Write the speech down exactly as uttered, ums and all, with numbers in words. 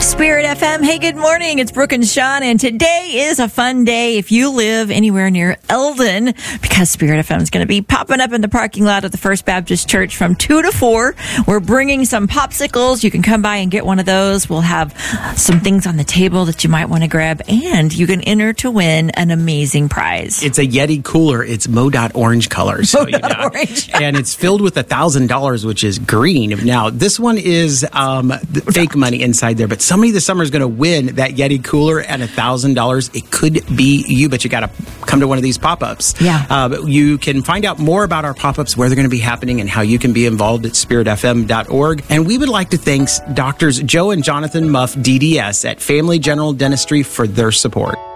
Spirit F M. Hey, good morning. It's Brooke and Sean, and today is a fun day if you live anywhere near Eldon, because Spirit F M is going to be popping up in the parking lot of the First Baptist Church from two to four. We're bringing some popsicles. You can come by and get one of those. We'll have some things on the table that you might want to grab, and you can enter to win an amazing prize. It's a Yeti cooler. It's MoDOT orange color. So, you know, orange. And it's filled with one thousand dollars, which is green. Now, this one is um, fake money inside there, but somebody this summer is going to win that Yeti cooler and one thousand dollars. It could be you, but you got to come to one of these pop-ups. Yeah. Uh, you can find out more about our pop-ups, where they're going to be happening, and how you can be involved at spirit f m dot org. And we would like to thank Doctors Joe and Jonathan Muff, D D S, at Family General Dentistry for their support.